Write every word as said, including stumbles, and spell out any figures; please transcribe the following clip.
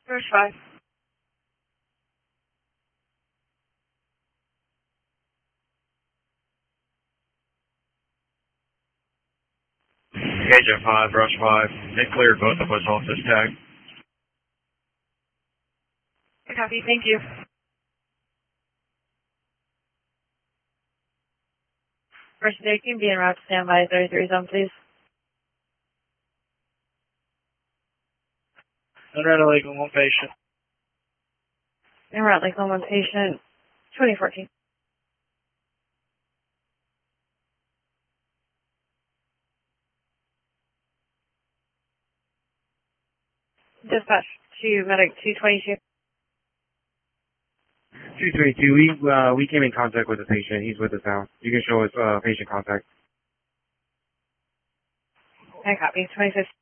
Rush five. Agent five, Rush five. They cleared both of us off this tag. Copy, thank you. First day, can be en route to standby thirty-three zone, please. En route to Lakeland, one patient. En route, Lakeland, one patient, twenty fourteen. Dispatch to medic two twenty-two. two twenty-two, we, uh, we came in contact with the patient. He's with us now. You can show us, uh, patient contact. I copy, twenty fifteen.